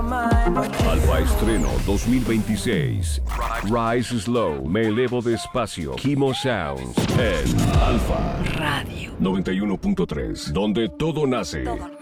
Alfa Estreno 2026. Rise Slow, me elevo despacio. Kimo Sounds en Alfa Radio 91.3, donde todo nace.